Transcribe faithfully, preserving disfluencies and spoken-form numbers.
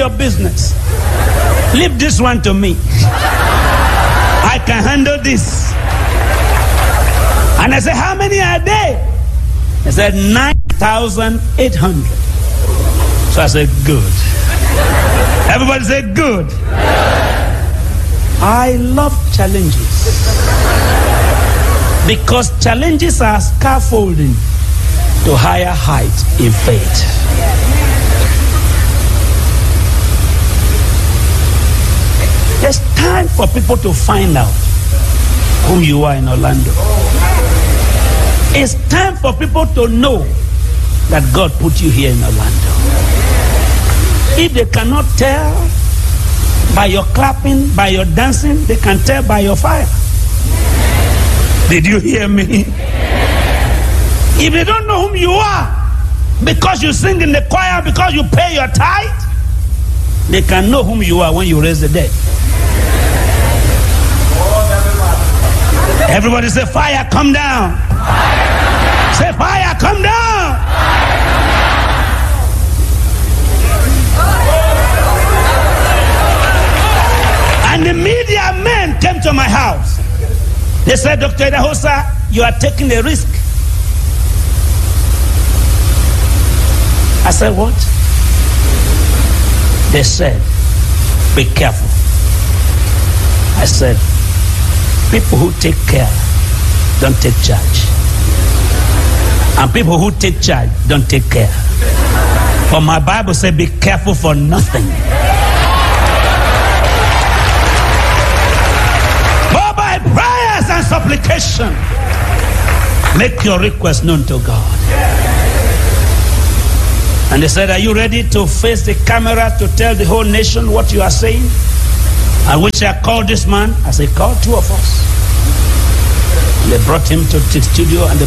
your business. Leave this one to me. I can handle this. And I said, how many are there? He said, nine thousand eight hundred. So I said, good. Everybody said, good. I love challenges. Because challenges are scaffolding to higher heights in faith. It's time for people to find out who you are in Orlando. It's time for people to know that God put you here in Orlando. If they cannot tell by your clapping, by your dancing, they can tell by your fire. Did you hear me? If they don't know whom you are, because you sing in the choir, because you pay your tithe, they can know whom you are when you raise the dead. Everybody say, fire, come down. Fire. Say, fire, come down. Fire. And the media men came to my house. They said, Doctor Idahosa, you are taking a risk. I said, what? They said, be careful. I said, people who take care don't take charge. And people who take charge don't take care. For my Bible says, be careful for nothing. But by prayers and supplication, make your request known to God. And they said, are you ready to face the camera to tell the whole nation what you are saying? And we shall call this man. I said, call two of us. And they brought him to the studio and they